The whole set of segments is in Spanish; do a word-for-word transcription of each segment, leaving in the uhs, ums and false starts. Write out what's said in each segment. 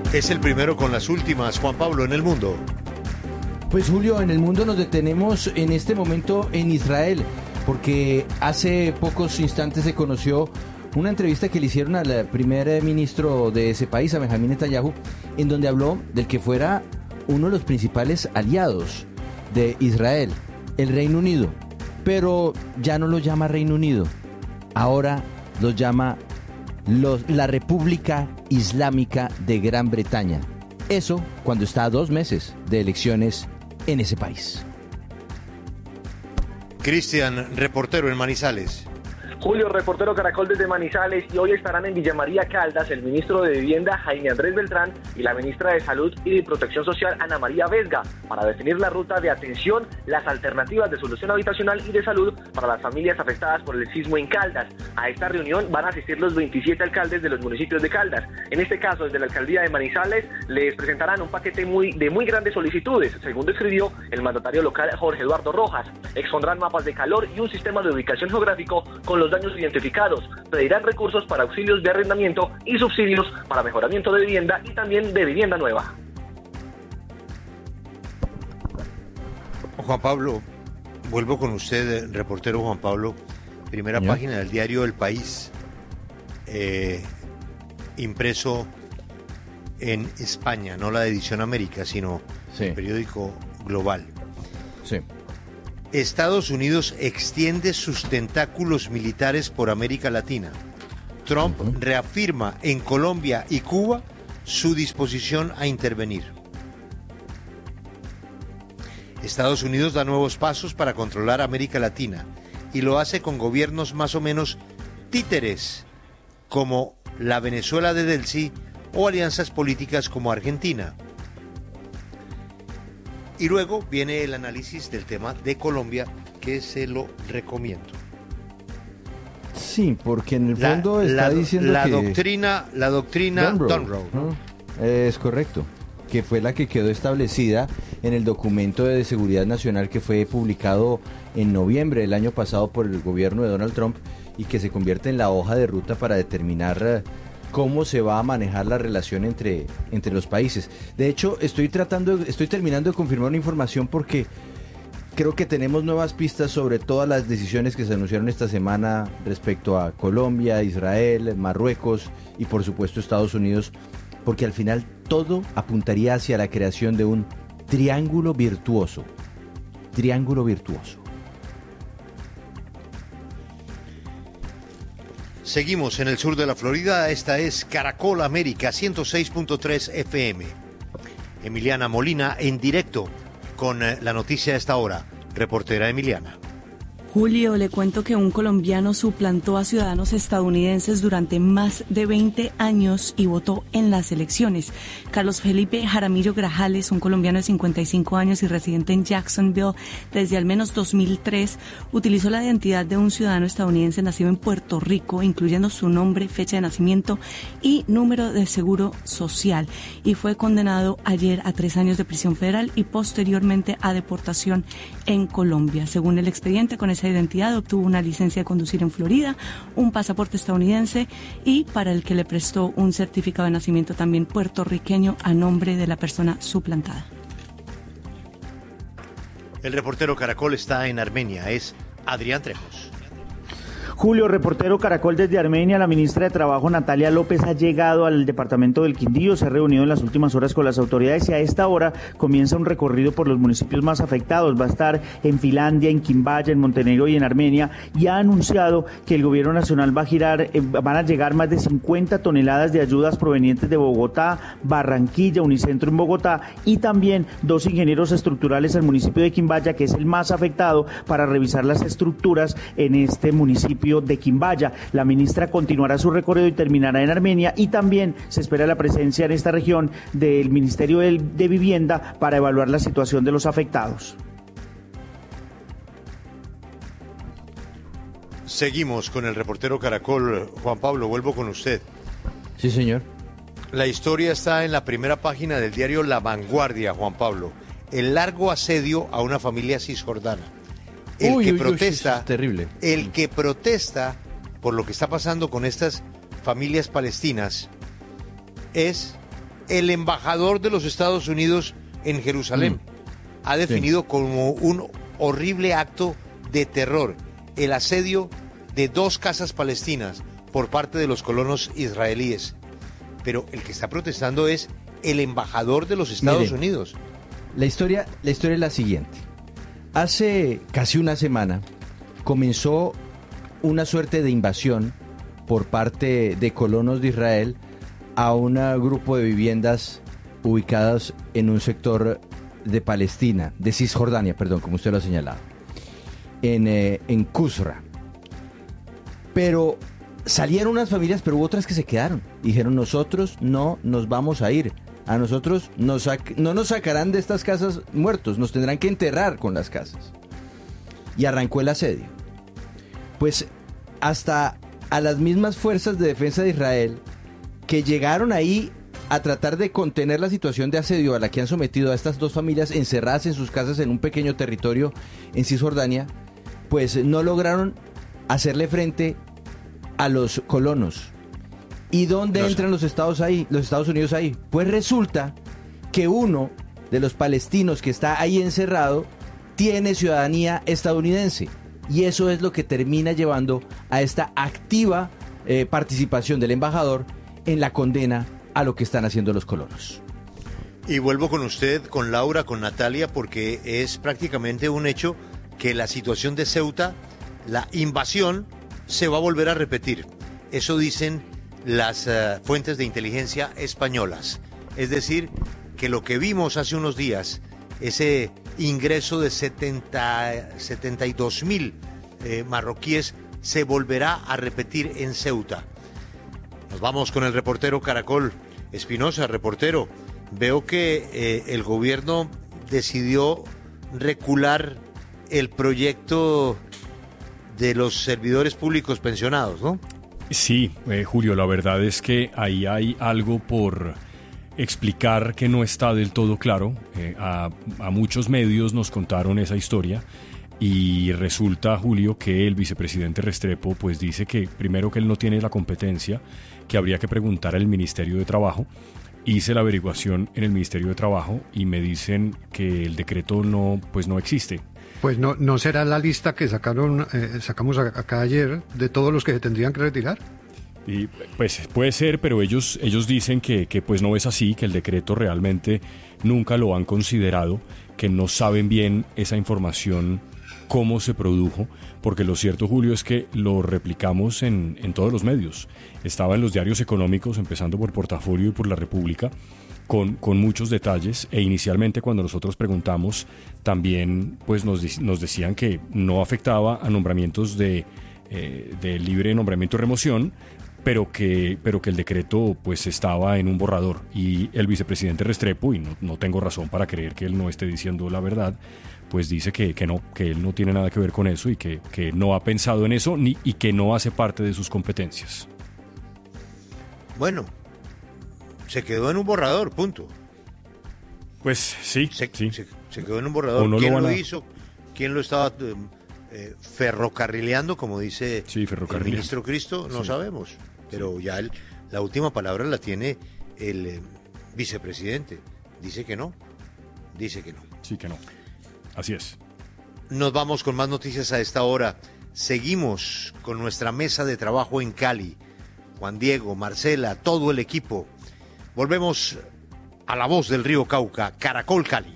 es el primero con las últimas, Juan Pablo, en el mundo. Pues Julio, en el mundo nos detenemos en este momento en Israel, porque hace pocos instantes se conoció una entrevista que le hicieron al primer ministro de ese país, a Benjamín Netanyahu, en donde habló del que fuera uno de los principales aliados de Israel, el Reino Unido. Pero ya no lo llama Reino Unido, ahora lo llama los, la República Islámica de Gran Bretaña. Eso cuando está a dos meses de elecciones en ese país. Cristian, reportero en Manizales. Julio, reportero Caracol desde Manizales, y hoy estarán en Villa María Caldas el ministro de Vivienda Jaime Andrés Beltrán y la ministra de Salud y de Protección Social Ana María Vesga para definir la ruta de atención, las alternativas de solución habitacional y de salud para las familias afectadas por el sismo en Caldas. A esta reunión van a asistir los veintisiete alcaldes de los municipios de Caldas. En este caso, desde la alcaldía de Manizales, les presentarán un paquete muy, de muy grandes solicitudes, según describió el mandatario local Jorge Eduardo Rojas. Expondrán mapas de calor y un sistema de ubicación geográfico con los daños identificados. Pedirán recursos para auxilios de arrendamiento y subsidios para mejoramiento de vivienda y también de vivienda nueva. Juan Pablo, vuelvo con usted, reportero Juan Pablo. Primera Señor. Página del diario El País, eh, impreso en España, no la edición América, sino Sí. el periódico global. Sí. Estados Unidos extiende sus tentáculos militares por América Latina. Trump uh-huh. reafirma en Colombia y Cuba su disposición a intervenir. Estados Unidos da nuevos pasos para controlar América Latina y lo hace con gobiernos más o menos títeres, como la Venezuela de Delcy o alianzas políticas como Argentina. Y luego viene el análisis del tema de Colombia, que se lo recomiendo. Sí, porque en el La- fondo está la, diciendo la que... doctrina, la doctrina Dunrow, Dunrow, ¿no? ¿no? Es correcto, que fue la que quedó establecida en el documento de seguridad nacional que fue publicado en noviembre del año pasado por el gobierno de Donald Trump y que se convierte en la hoja de ruta para determinar eh, cómo se va a manejar la relación entre, entre los países. De hecho, estoy tratando, estoy terminando de confirmar una información porque creo que tenemos nuevas pistas sobre todas las decisiones que se anunciaron esta semana respecto a Colombia, Israel, Marruecos y por supuesto Estados Unidos, porque al final todo apuntaría hacia la creación de un triángulo virtuoso. Triángulo virtuoso. Seguimos en el sur de la Florida. Esta es Caracol América ciento seis punto tres F M. Emiliana Molina en directo con eh, la noticia de esta hora. Reportera Emiliana. Julio, le cuento que un colombiano suplantó a ciudadanos estadounidenses durante más de veinte años y votó en las elecciones. Carlos Felipe Jaramillo Grajales, un colombiano de cincuenta y cinco años y residente en Jacksonville desde al menos dos mil tres, utilizó la identidad de un ciudadano estadounidense nacido en Puerto Rico, incluyendo su nombre, fecha de nacimiento y número de seguro social, y fue condenado ayer a tres años de prisión federal y posteriormente a deportación en Colombia. Según el expediente, con esa identidad obtuvo una licencia de conducir en Florida, un pasaporte estadounidense y para el que le prestó un certificado de nacimiento también puertorriqueño a nombre de la persona suplantada. El reportero Caracol está en Armenia, es Adrián Trejos. Julio, reportero Caracol desde Armenia. La ministra de Trabajo, Natalia López, ha llegado al departamento del Quindío, se ha reunido en las últimas horas con las autoridades y a esta hora comienza un recorrido por los municipios más afectados. Va a estar en Finlandia, en Quimbaya, en Montenegro y en Armenia, y ha anunciado que el gobierno nacional va a girar, eh, van a llegar más de cincuenta toneladas de ayudas provenientes de Bogotá, Barranquilla, Unicentro en Bogotá, y también dos ingenieros estructurales al municipio de Quimbaya, que es el más afectado, para revisar las estructuras en este municipio de Quimbaya. La ministra continuará su recorrido y terminará en Armenia, y también se espera la presencia en esta región del Ministerio de, de Vivienda para evaluar la situación de los afectados. Seguimos con el reportero Caracol. Juan Pablo, vuelvo con usted. Sí, señor. La historia está en la primera página del diario La Vanguardia, Juan Pablo. El largo asedio a una familia cisjordana. El Uy, que uy, protesta, uy, es terrible. el que protesta por lo que está pasando con estas familias palestinas es el embajador de los Estados Unidos en Jerusalén mm. ha definido sí. como un horrible acto de terror el asedio de dos casas palestinas por parte de los colonos israelíes. Pero el que está protestando es el embajador de los Estados Mire, Unidos. La historia, la historia es la siguiente. Hace casi una semana comenzó una suerte de invasión por parte de colonos de Israel a un grupo de viviendas ubicadas en un sector de Palestina, de Cisjordania, perdón, como usted lo ha señalado, en, eh, en Qusra. Pero salieron unas familias, pero hubo otras que se quedaron. Dijeron, nosotros no nos vamos a ir. A nosotros nos sac- no nos sacarán de estas casas muertos, nos tendrán que enterrar con las casas. Y arrancó el asedio. Pues hasta a las mismas fuerzas de defensa de Israel que llegaron ahí a tratar de contener la situación de asedio a la que han sometido a estas dos familias encerradas en sus casas en un pequeño territorio en Cisjordania, pues no lograron hacerle frente a los colonos. ¿Y dónde no entran sé. los Estados ahí, los Estados Unidos ahí? Pues resulta que uno de los palestinos que está ahí encerrado tiene ciudadanía estadounidense. Y eso es lo que termina llevando a esta activa eh, participación del embajador en la condena a lo que están haciendo los colonos. Y vuelvo con usted, con Laura, con Natalia, porque es prácticamente un hecho que la situación de Ceuta, la invasión, se va a volver a repetir. Eso dicen las uh, fuentes de inteligencia españolas. Es decir, que lo que vimos hace unos días, ese ingreso de setenta, setenta y dos mil eh, marroquíes, se volverá a repetir en Ceuta. Nos vamos con el reportero Caracol. Espinosa, reportero, veo que eh, el gobierno decidió recular el proyecto de los servidores públicos pensionados, ¿no? Sí, eh, Julio, la verdad es que ahí hay algo por explicar que no está del todo claro. Eh, a, a muchos medios nos contaron esa historia y resulta, Julio, que el vicepresidente Restrepo pues dice que primero que él no tiene la competencia, que habría que preguntar al Ministerio de Trabajo. Hice la averiguación en el Ministerio de Trabajo y me dicen que el decreto no, pues no existe. Pues no, no será la lista que sacaron, eh, sacamos acá ayer de todos los que se tendrían que retirar. Y pues puede ser, pero ellos, ellos dicen que, que pues no es así, que el decreto realmente nunca lo han considerado, que no saben bien esa información, cómo se produjo, porque lo cierto, Julio, es que lo replicamos en, en todos los medios. Estaba en los diarios económicos, empezando por Portafolio y por La República, con, con muchos detalles, e inicialmente cuando nosotros preguntamos también pues nos, nos decían que no afectaba a nombramientos de, eh, de libre nombramiento y remoción, pero que, pero que el decreto pues estaba en un borrador, y el vicepresidente Restrepo, y no, no tengo razón para creer que él no esté diciendo la verdad, pues dice que, que no, que él no tiene nada que ver con eso y que, que no ha pensado en eso ni, y que no hace parte de sus competencias. Bueno, se quedó en un borrador, punto. Pues sí, se, sí. se, se quedó en un borrador. No ¿Quién lo, lo a... hizo? ¿Quién lo estaba eh, ferrocarrileando, como dice sí, el ministro Cristo? No sí. sabemos. Pero sí. ya el, la última palabra la tiene el eh, vicepresidente. Dice que no. Dice que no. Sí, que no. Así es. Nos vamos con más noticias a esta hora. Seguimos con nuestra mesa de trabajo en Cali. Juan Diego, Marcela, todo el equipo. Volvemos a la voz del río Cauca, Caracol Cali.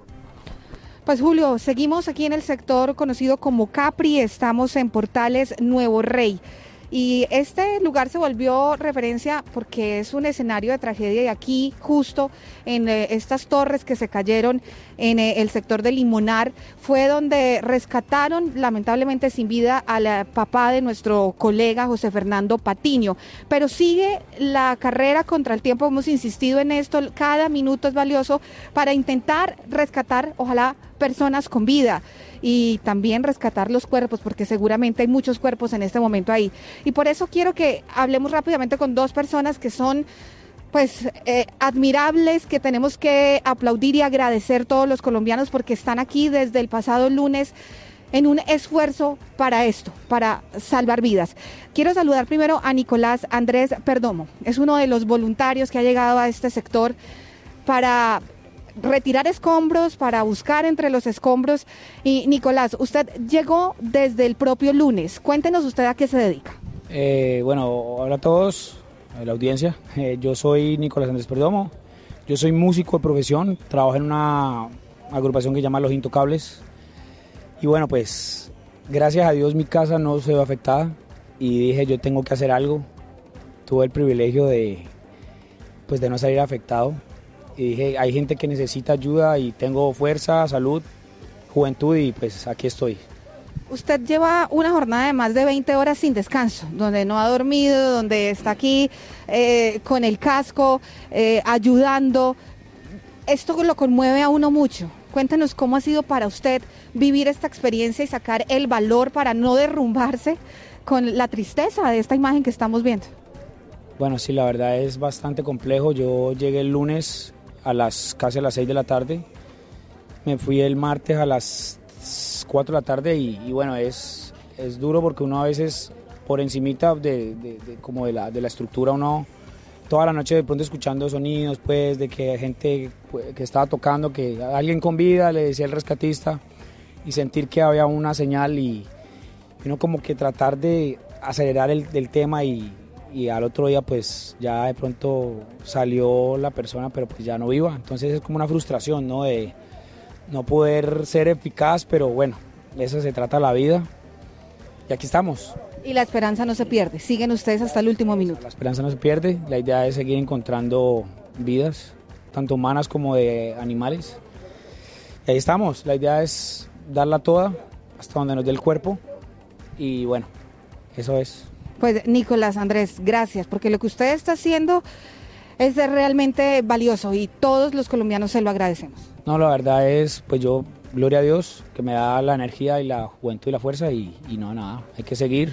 Pues Julio, seguimos aquí en el sector conocido como Capri, estamos en Portales Nuevo Rey. Y este lugar se volvió referencia porque es un escenario de tragedia, y aquí justo en eh, estas torres que se cayeron en eh, el sector de Limonar fue donde rescataron lamentablemente sin vida al papá de nuestro colega José Fernando Patiño. Pero sigue la carrera contra el tiempo, hemos insistido en esto, cada minuto es valioso para intentar rescatar, ojalá, personas con vida y también rescatar los cuerpos, porque seguramente hay muchos cuerpos en este momento ahí. Y por eso quiero que hablemos rápidamente con dos personas que son pues eh, admirables, que tenemos que aplaudir y agradecer todos los colombianos porque están aquí desde el pasado lunes en un esfuerzo para esto, para salvar vidas. Quiero saludar primero a Nicolás Andrés Perdomo. Es uno de los voluntarios que ha llegado a este sector para retirar escombros, para buscar entre los escombros. Y Nicolás, usted llegó desde el propio lunes. Cuéntenos usted a qué se dedica. Eh, bueno, hola a todos, a la audiencia. Eh, yo soy Nicolás Andrés Perdomo. Yo soy músico de profesión, trabajo en una agrupación que se llama Los Intocables. Y bueno, pues gracias a Dios mi casa no se ve afectada y dije yo tengo que hacer algo. Tuve el privilegio de, pues, de no salir afectado y dije hay gente que necesita ayuda y tengo fuerza, salud, juventud y pues aquí estoy. Usted lleva una jornada de más de veinte horas sin descanso, donde no ha dormido, donde está aquí eh, con el casco, eh, ayudando. Esto lo conmueve a uno mucho. Cuéntenos cómo ha sido para usted vivir esta experiencia y sacar el valor para no derrumbarse con la tristeza de esta imagen que estamos viendo. Bueno, sí, la verdad es bastante complejo. Yo llegué el lunes a las casi a las seis de la tarde. Me fui el martes a las cuatro de la tarde y, y bueno, es, es duro porque uno a veces por encimita de, de, de, como de, la, de la estructura uno toda la noche de pronto escuchando sonidos pues de que gente pues, que estaba tocando, que alguien con vida le decía el rescatista y sentir que había una señal y uno como que tratar de acelerar el, el tema y, y al otro día pues ya de pronto salió la persona pero pues ya no viva, entonces es como una frustración, ¿no? De no poder ser eficaz, pero bueno, de eso se trata la vida y aquí estamos. Y la esperanza no se pierde, siguen ustedes hasta el último minuto. La esperanza no se pierde, la idea es seguir encontrando vidas, tanto humanas como de animales. Y ahí estamos, la idea es darla toda hasta donde nos dé el cuerpo y bueno, eso es. Pues Nicolás Andrés, gracias, porque lo que usted está haciendo es realmente valioso y todos los colombianos se lo agradecemos. No, la verdad es, pues yo, gloria a Dios, que me da la energía y la juventud y la fuerza y, y no, nada, hay que seguir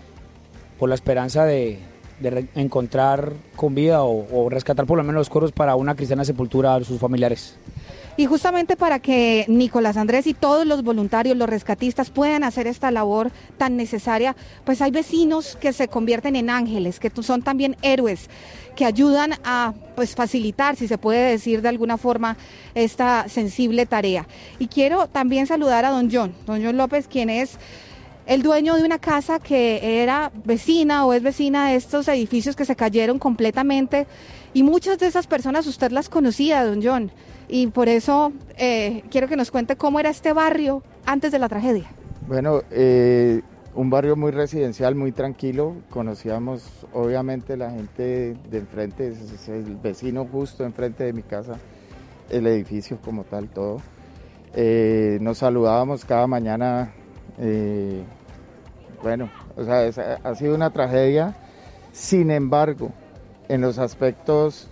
por la esperanza de, de encontrar con vida o, o rescatar por lo menos los cuerpos para una cristiana sepultura a sus familiares. Y justamente para que Nicolás Andrés y todos los voluntarios, los rescatistas puedan hacer esta labor tan necesaria, pues hay vecinos que se convierten en ángeles, que son también héroes, que ayudan a pues facilitar, si se puede decir de alguna forma, esta sensible tarea. Y quiero también saludar a don John, don John López, quien es el dueño de una casa que era vecina o es vecina de estos edificios que se cayeron completamente y muchas de esas personas usted las conocía, don John, y por eso eh, quiero que nos cuente cómo era este barrio antes de la tragedia. Bueno, eh, un barrio muy residencial, muy tranquilo, conocíamos obviamente la gente de enfrente, es el vecino justo enfrente de mi casa, el edificio como tal, todo. Eh, nos saludábamos cada mañana. Eh, bueno, o sea, es, ha sido una tragedia, sin embargo, en los aspectos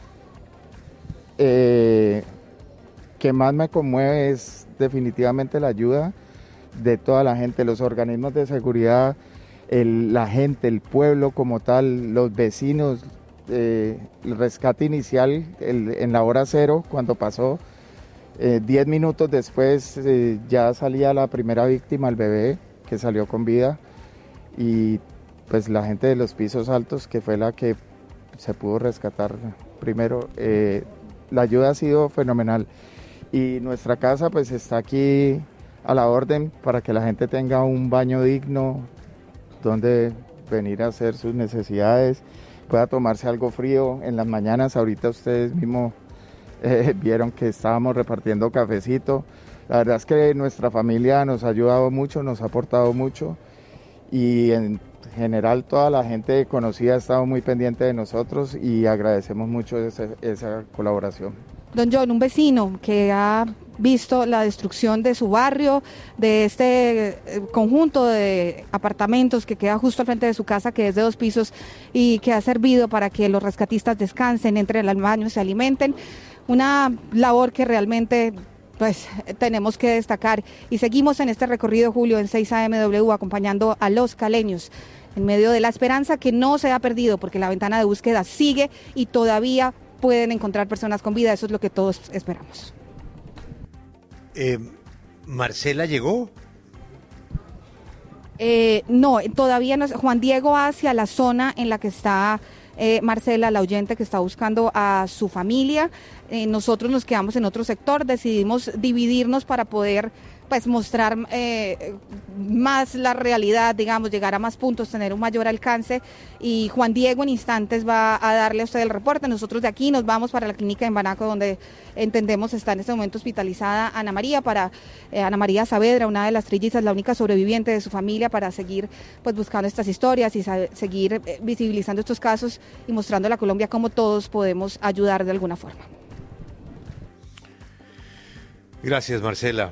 eh, que más me conmueve es definitivamente la ayuda de toda la gente, los organismos de seguridad, el, la gente, el pueblo como tal, los vecinos, eh, el rescate inicial el, en la hora cero cuando pasó. Eh, diez minutos después eh, ya salía la primera víctima, el bebé, que salió con vida, y pues la gente de los pisos altos, que fue la que se pudo rescatar primero. Eh, la ayuda ha sido fenomenal y nuestra casa pues está aquí a la orden para que la gente tenga un baño digno donde venir a hacer sus necesidades, pueda tomarse algo frío en las mañanas. Ahorita ustedes mismos Eh, vieron que estábamos repartiendo cafecito. La verdad es que nuestra familia nos ha ayudado mucho, nos ha aportado mucho y en general toda la gente conocida ha estado muy pendiente de nosotros y agradecemos mucho esa, esa colaboración. Don John, un vecino que ha visto la destrucción de su barrio, de este conjunto de apartamentos que queda justo al frente de su casa, que es de dos pisos y que ha servido para que los rescatistas descansen, entren al baño, se alimenten. Una labor que realmente pues tenemos que destacar y seguimos en este recorrido, Julio, en seis A M W acompañando a los caleños en medio de la esperanza que no se ha perdido porque la ventana de búsqueda sigue y todavía pueden encontrar personas con vida, eso es lo que todos esperamos. Eh, ¿Marcela llegó? Eh, no, todavía no. Juan Diego va hacia la zona en la que está eh, Marcela, la oyente que está buscando a su familia. Eh, nosotros nos quedamos en otro sector, decidimos dividirnos para poder pues mostrar eh, más la realidad, digamos, llegar a más puntos, tener un mayor alcance, y Juan Diego en instantes va a darle a usted el reporte. Nosotros de aquí nos vamos para la clínica en Banaco, donde entendemos está en este momento hospitalizada Ana María, para eh, Ana María Saavedra, una de las trillizas, la única sobreviviente de su familia, para seguir pues buscando estas historias y saber, seguir eh, visibilizando estos casos y mostrando a la Colombia cómo todos podemos ayudar de alguna forma. Gracias, Marcela.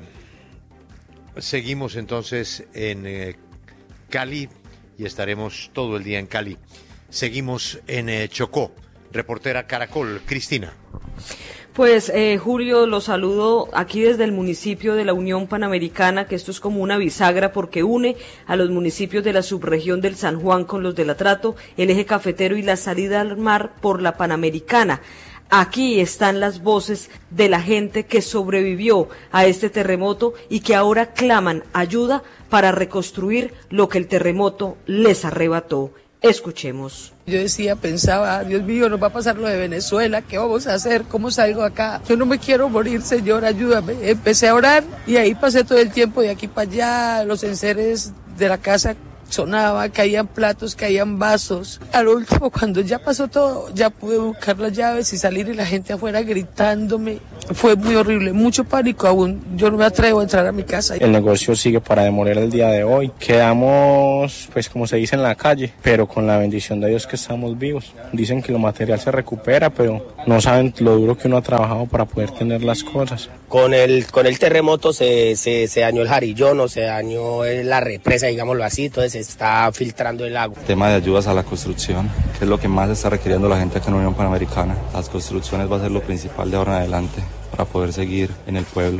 Seguimos entonces en eh, Cali y estaremos todo el día en Cali. Seguimos en eh, Chocó. Reportera Caracol, Cristina. Pues eh, Julio, lo saludo aquí desde el municipio de la Unión Panamericana, que esto es como una bisagra porque une a los municipios de la subregión del San Juan con los del Atrato, el eje cafetero y la salida al mar por la Panamericana. Aquí están las voces de la gente que sobrevivió a este terremoto y que ahora claman ayuda para reconstruir lo que el terremoto les arrebató. Escuchemos. Yo decía, pensaba, Dios mío, nos va a pasar lo de Venezuela, ¿qué vamos a hacer? ¿Cómo salgo acá? Yo no me quiero morir, Señor, ayúdame. Empecé a orar y ahí pasé todo el tiempo de aquí para allá, los enseres de la casa sonaba, caían platos, caían vasos. Al último, cuando ya pasó todo, ya pude buscar las llaves y salir y la gente afuera gritándome. Fue muy horrible, mucho pánico aún. Yo no me atrevo a entrar a mi casa. El negocio sigue para demoler el día de hoy. Quedamos, pues como se dice, en la calle, pero con la bendición de Dios que estamos vivos. Dicen que lo material se recupera, pero no saben lo duro que uno ha trabajado para poder tener las cosas. Con el, con el terremoto se, se, se dañó el jarillón, o se dañó la represa, digámoslo así, entonces se está filtrando el agua. Tema de ayudas a la construcción, que es lo que más está requiriendo la gente acá en la Unión Panamericana. Las construcciones va a ser lo principal de ahora en adelante para poder seguir en el pueblo.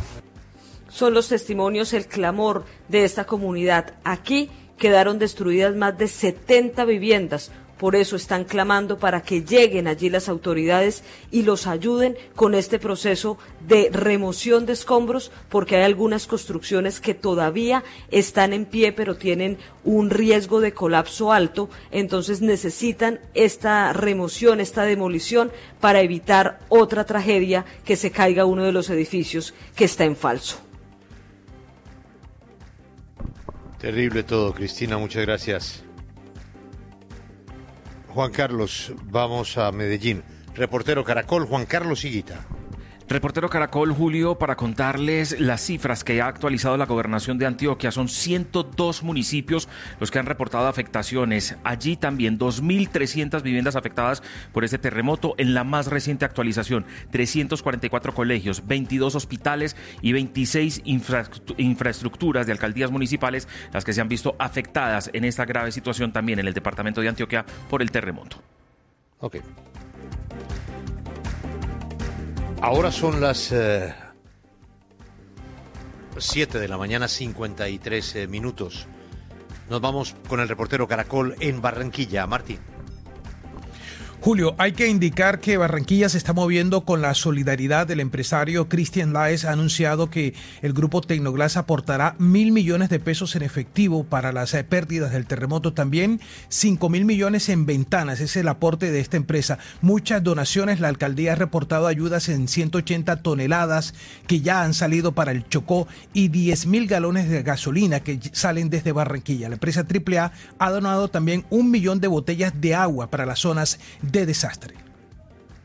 Son los testimonios, el clamor de esta comunidad. Aquí quedaron destruidas más de setenta viviendas. Por eso están clamando para que lleguen allí las autoridades y los ayuden con este proceso de remoción de escombros, porque hay algunas construcciones que todavía están en pie, pero tienen un riesgo de colapso alto. Entonces necesitan esta remoción, esta demolición, para evitar otra tragedia, que se caiga uno de los edificios que está en falso. Terrible todo, Cristina, muchas gracias. Juan Carlos, vamos a Medellín. Reportero Caracol, Juan Carlos Higuita. Reportero Caracol, Julio, para contarles las cifras que ha actualizado la Gobernación de Antioquia. Son ciento dos municipios los que han reportado afectaciones. Allí también dos mil trescientas viviendas afectadas por este terremoto. En la más reciente actualización, trescientos cuarenta y cuatro colegios, veintidós hospitales y veintiséis infra- infraestructuras de alcaldías municipales las que se han visto afectadas en esta grave situación también en el departamento de Antioquia por el terremoto. Ok. Ahora son las eh, siete de la mañana, cincuenta y tres eh, minutos. Nos vamos con el reportero Caracol en Barranquilla. Martín. Julio, hay que indicar que Barranquilla se está moviendo con la solidaridad del empresario Cristian Láez. Ha anunciado que el grupo Tecnoglass aportará mil millones de pesos en efectivo para las eh, pérdidas del terremoto. También cinco mil millones en ventanas. Es el aporte de esta empresa. Muchas donaciones. La alcaldía ha reportado ayudas en ciento ochenta toneladas que ya han salido para el Chocó y diez mil galones de gasolina que salen desde Barranquilla. La empresa Triple A ha donado también un millón de botellas de agua para las zonas de desastre.